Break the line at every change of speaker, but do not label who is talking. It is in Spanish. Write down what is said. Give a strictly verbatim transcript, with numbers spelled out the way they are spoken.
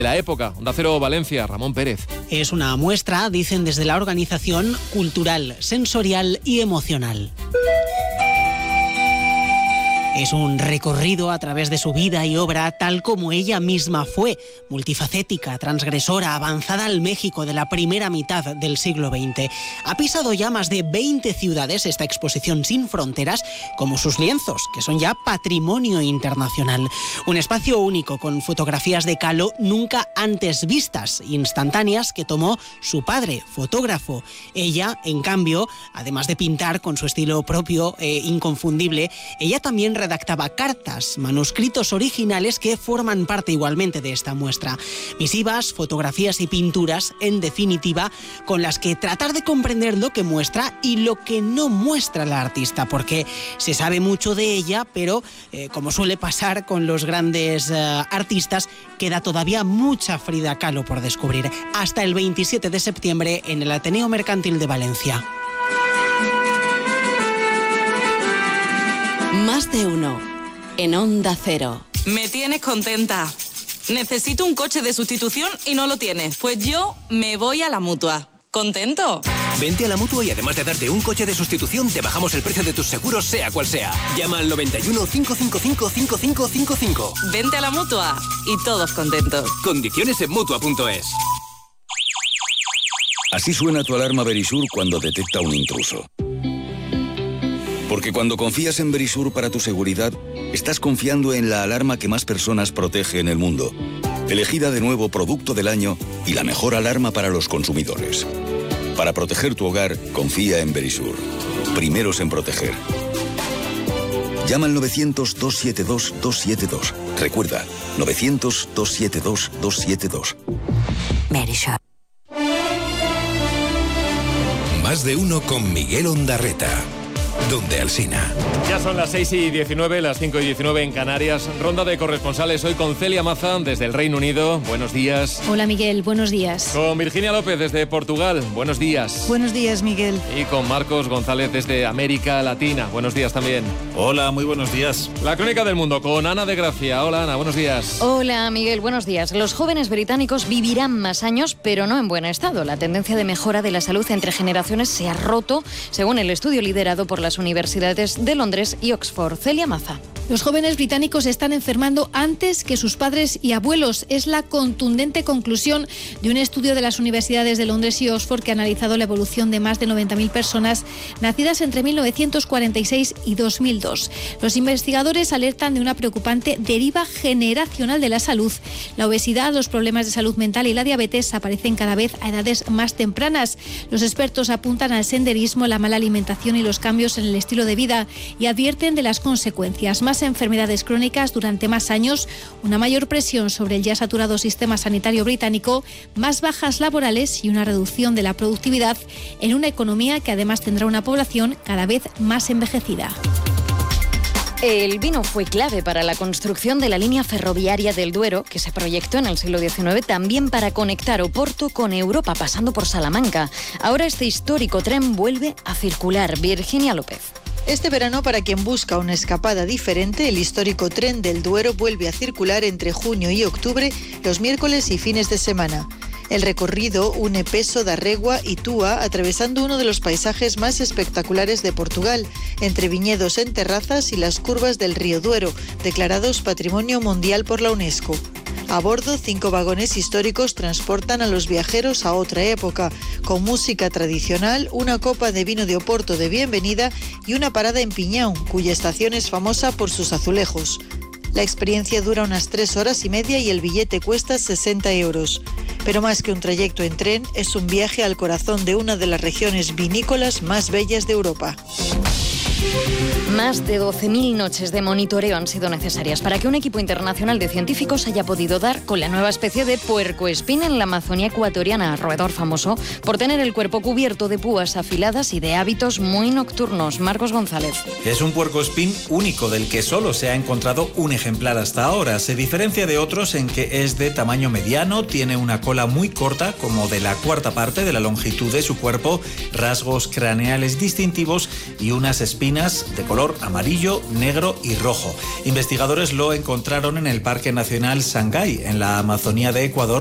La época, Onda Cero Valencia, Ramón Pérez.
Es una muestra, dicen desde la organización, cultural, sensorial y emocional. Es un recorrido a través de su vida y obra tal como ella misma fue, multifacética, transgresora, avanzada al México de la primera mitad del siglo veinte. Ha pisado ya más de veinte ciudades esta exposición sin fronteras, como sus lienzos, que son ya patrimonio internacional. Un espacio único con fotografías de Kahlo nunca antes vistas, instantáneas, que tomó su padre, fotógrafo. Ella, en cambio, además de pintar con su estilo propio e inconfundible, ella también redactaba cartas, manuscritos originales que forman parte igualmente de esta muestra. Misivas, fotografías y pinturas, en definitiva, con las que tratar de comprender lo que muestra y lo que no muestra la artista, porque se sabe mucho de ella, pero eh, como suele pasar con los grandes eh, artistas, queda todavía mucha Frida Kahlo por descubrir. Hasta el veintisiete de septiembre en el Ateneo Mercantil de Valencia.
Más de uno, en Onda Cero.
Me tienes contenta. Necesito un coche de sustitución y no lo tienes. Pues yo me voy a la Mutua. ¿Contento?
Vente a la Mutua y además de darte un coche de sustitución, te bajamos el precio de tus seguros, sea cual sea. Llama al noventa y uno, cinco cinco cinco, cinco cinco cinco cinco.
Vente a la Mutua y todos contentos.
Condiciones en Mutua punto es.
Así suena tu alarma Verisur cuando detecta un intruso. Porque cuando confías en Verisur para tu seguridad, estás confiando en la alarma que más personas protege en el mundo. Elegida de nuevo Producto del Año y la mejor alarma para los consumidores. Para proteger tu hogar, confía en Verisur. Primeros en proteger. Llama al novecientos, dos siete dos, dos siete dos. Recuerda, novecientos, dos siete dos, dos siete dos.
Verisur.
Más de uno con Miguel Ondarreta. Donde Alsina.
Ya son las seis y diecinueve, las cinco y diecinueve en Canarias. Ronda de corresponsales hoy con Celia Maza desde el Reino Unido. Buenos días.
Hola Miguel, buenos días.
Con Virginia López desde Portugal. Buenos días.
Buenos días Miguel.
Y con Marcos González desde América Latina. Buenos días también.
Hola, muy buenos días.
La crónica del mundo con Ana de Gracia. Hola Ana, buenos días.
Hola Miguel, buenos días. Los jóvenes británicos vivirán más años, pero no en buen estado. La tendencia de mejora de la salud entre generaciones se ha roto, según el estudio liderado por las universidades de Londres y Oxford. Celia Maza.
Los jóvenes británicos están enfermando antes que sus padres y abuelos. Es la contundente conclusión de un estudio de las universidades de Londres y Oxford que ha analizado la evolución de más de noventa mil personas nacidas entre mil novecientos cuarenta y seis y dos mil dos. Los investigadores alertan de una preocupante deriva generacional de la salud. La obesidad, los problemas de salud mental y la diabetes aparecen cada vez a edades más tempranas. Los expertos apuntan al senderismo, la mala alimentación y los cambios en el estilo de vida y advierten de las consecuencias. Más enfermedades crónicas durante más años, una mayor presión sobre el ya saturado sistema sanitario británico, más bajas laborales y una reducción de la productividad en una economía que además tendrá una población cada vez más envejecida.
El vino fue clave para la construcción de la línea ferroviaria del Duero, que se proyectó en el siglo diecinueve también para conectar Oporto con Europa, pasando por Salamanca. Ahora este histórico tren vuelve a circular. Virginia López.
Este verano, para quien busca una escapada diferente, el histórico tren del Duero vuelve a circular entre junio y octubre, los miércoles y fines de semana. El recorrido une Peso da Regua y Túa, atravesando uno de los paisajes más espectaculares de Portugal, entre viñedos en terrazas y las curvas del río Duero, declarados Patrimonio Mundial por la UNESCO. A bordo, cinco vagones históricos transportan a los viajeros a otra época, con música tradicional, una copa de vino de Oporto de bienvenida y una parada en Piñão, cuya estación es famosa por sus azulejos. La experiencia dura unas tres horas y media y el billete cuesta sesenta euros. Pero más que un trayecto en tren, es un viaje al corazón de una de las regiones vinícolas más bellas de Europa.
Más de doce mil noches de monitoreo han sido necesarias para que un equipo internacional de científicos haya podido dar con la nueva especie de puercoespín en la Amazonía ecuatoriana, roedor famoso por tener el cuerpo cubierto de púas afiladas y de hábitos muy nocturnos. Marcos González.
Es un puercoespín único del que solo se ha encontrado un ejemplar hasta ahora. Se diferencia de otros en que es de tamaño mediano, tiene una cola muy corta, como de la cuarta parte de la longitud de su cuerpo, rasgos craneales distintivos y unas espinas de color color amarillo, negro y rojo. Investigadores lo encontraron en el Parque Nacional Sangay, en la Amazonía de Ecuador,